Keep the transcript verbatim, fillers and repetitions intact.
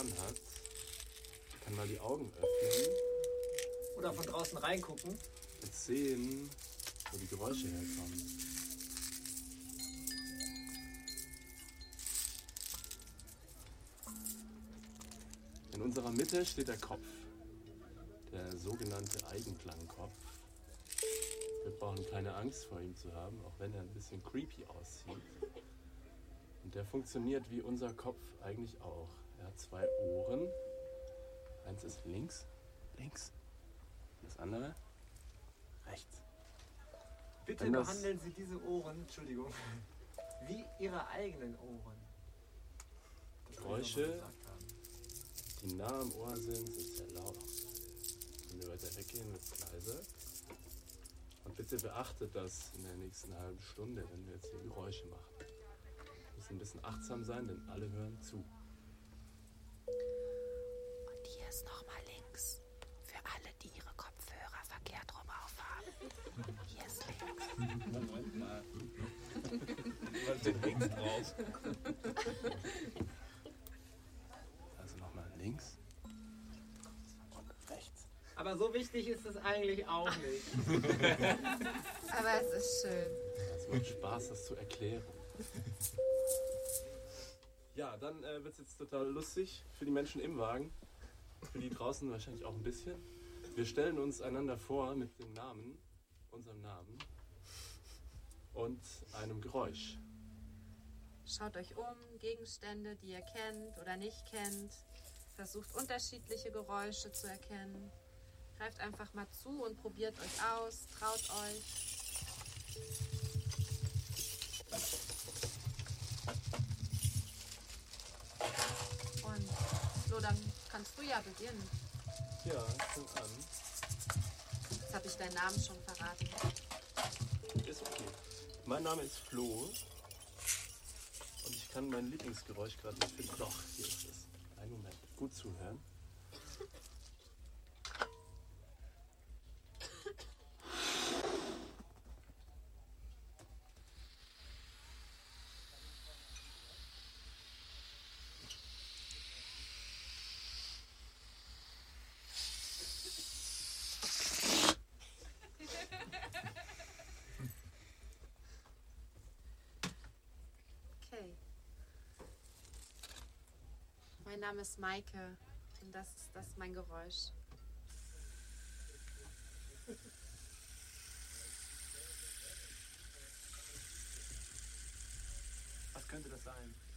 getan hat, kann mal die Augen öffnen. Oder von draußen reingucken. Und sehen, wo die Geräusche herkommen. In unserer Mitte steht der Kopf, der sogenannte Eigenklangkopf. Wir brauchen keine Angst vor ihm zu haben, auch wenn er ein bisschen creepy aussieht. Und der funktioniert wie unser Kopf eigentlich auch. Er hat zwei Ohren. Eins ist links, links. Das andere rechts. Bitte Wenn das- behandeln Sie diese Ohren, Entschuldigung, wie Ihre eigenen Ohren. Das will ich Geräusche, noch mal gesagt haben. die nah am Ohr sind, sind sehr laut. Wenn wir weiter weggehen, wird es leiser. Und bitte beachtet das in der nächsten halben Stunde, wenn wir jetzt hier Geräusche machen. Wir müssen ein bisschen achtsam sein, denn alle hören zu. Und hier ist nochmal links. Für alle, die ihre Kopfhörer verkehrt rum aufhaben. Hier ist links. Moment mal. Was steht links drauf? Also nochmal links und rechts. Aber so wichtig ist es eigentlich auch nicht. Aber es ist schön. Es macht Spaß, das zu erklären. Ja, dann äh, wird es jetzt total lustig für die Menschen im Wagen. Für die draußen wahrscheinlich auch ein bisschen. Wir stellen uns einander vor mit dem Namen, unserem Namen und einem Geräusch. Schaut euch um, Gegenstände, die ihr kennt oder nicht kennt. Versucht unterschiedliche Geräusche zu erkennen. Greift einfach mal zu und probiert euch aus. Traut euch. Und Flo, dann kannst du ja beginnen. Ja, fang an. Jetzt habe ich deinen Namen schon verraten. Ist okay. Mein Name ist Flo. Und ich kann mein Lieblingsgeräusch gerade nicht finden. Doch, hier ist es. Einen Moment. Gut zuhören. Okay. Mein Name ist Maike und das ist, das ist mein Geräusch. Was könnte das sein?